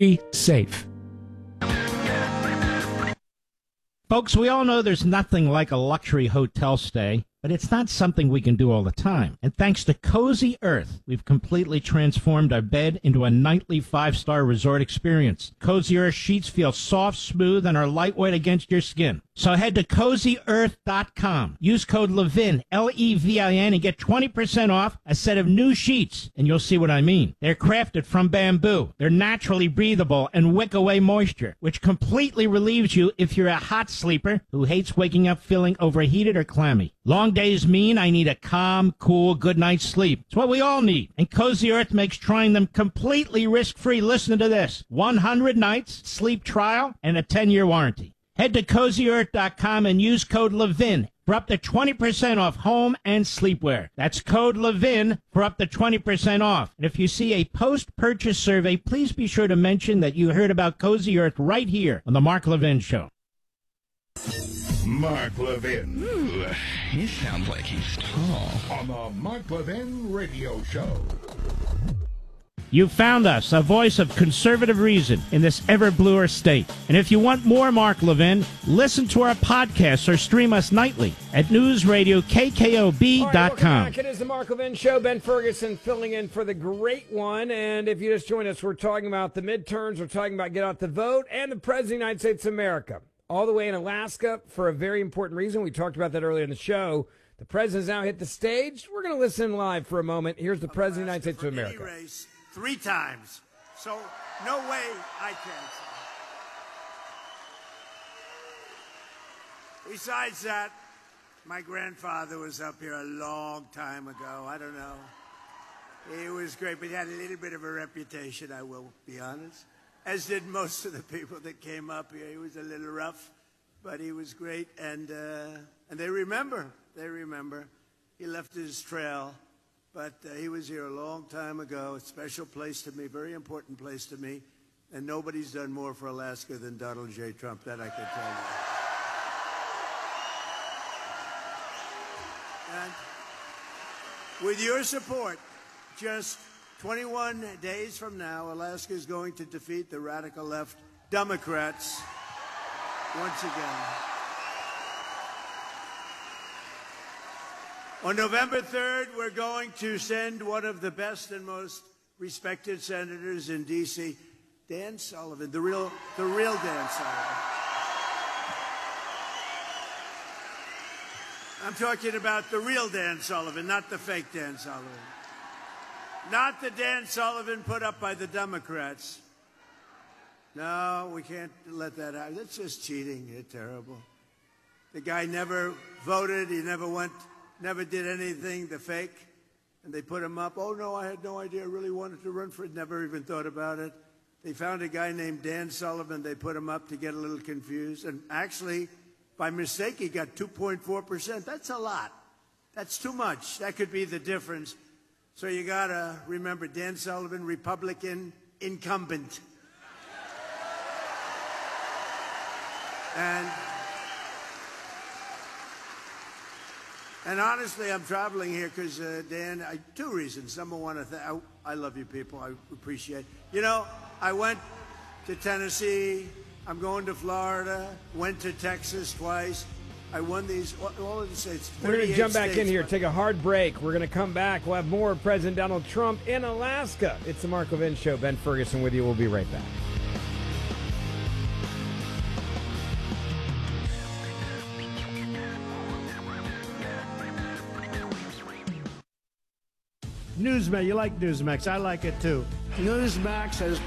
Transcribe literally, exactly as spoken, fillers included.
Be safe. Folks, we all know there's nothing like a luxury hotel stay, but it's not something we can do all the time. And thanks to Cozy Earth, we've completely transformed our bed into a nightly five-star resort experience. Cozy Earth sheets feel soft, smooth, and are lightweight against your skin. So head to cozy earth dot com. Use code LEVIN, L E V I N, and get twenty percent off a set of new sheets. And you'll see what I mean. They're crafted from bamboo. They're naturally breathable and wick away moisture, which completely relieves you if you're a hot sleeper who hates waking up feeling overheated or clammy. Long days mean I need a calm, cool, good night's sleep. It's what we all need. And Cozy Earth makes trying them completely risk-free. Listen to this. one hundred nights, sleep trial, and a ten-year warranty. Head to cozy earth dot com and use code LEVIN for up to twenty percent off home and sleepwear. That's code LEVIN for up to twenty percent off. And if you see a post-purchase survey, please be sure to mention that you heard about Cozy Earth right here on The Mark Levin Show. Mark Levin. Ooh, he sounds like he's tall. On the Mark Levin Radio Show. You found us, a voice of conservative reason in this ever bluer state. And if you want more Mark Levin, listen to our podcasts or stream us nightly at news radio k k o b dot com. All right, welcome back. It is the Mark Levin Show. Ben Ferguson filling in for the great one. And if you just joined us, we're talking about the midterms. We're talking about get out the vote and the President of the United States of America. All the way in Alaska for a very important reason. We talked about that earlier in the show. The President's now hit the stage. We're going to listen live for a moment. Here's the President of the United States of America. Race, three times. So no way I can. Besides that, my grandfather was up here a long time ago. I don't know. He was great, but he had a little bit of a reputation, I will be honest. As did most of the people that came up here. He was a little rough, but he was great. And uh, and they remember. They remember. He left his trail, but uh, he was here a long time ago. A special place to me, very important place to me. And nobody's done more for Alaska than Donald J. Trump, that I can tell you. And with your support, just twenty-one days from now, Alaska is going to defeat the radical left Democrats once again. On November third, we're going to send one of the best and most respected senators in D C, Dan Sullivan, the real, the real Dan Sullivan. I'm talking about the real Dan Sullivan, not the fake Dan Sullivan. Not the Dan Sullivan put up by the Democrats. No, we can't let that happen. That's just cheating. It's terrible. The guy never voted. He never went, never did anything, the fake. And they put him up. Oh, no, I had no idea. I really wanted to run for it. Never even thought about it. They found a guy named Dan Sullivan. They put him up to get a little confused. And actually, by mistake, he got two point four percent. That's a lot. That's too much. That could be the difference. So you got to remember Dan Sullivan, Republican incumbent. And, and honestly, I'm traveling here because, uh, Dan, I, two reasons. Number one, I, th- I, I love you people. I appreciate it. You know, I went to Tennessee. I'm going to Florida. Went to Texas twice. I won these, all of the states. We're going to jump back in here, take a hard break. We're going to come back. We'll have more of President Donald Trump in Alaska. It's the Mark Levin Show. Ben Ferguson with you. We'll be right back. Newsmax, you like Newsmax. I like it too. Newsmax has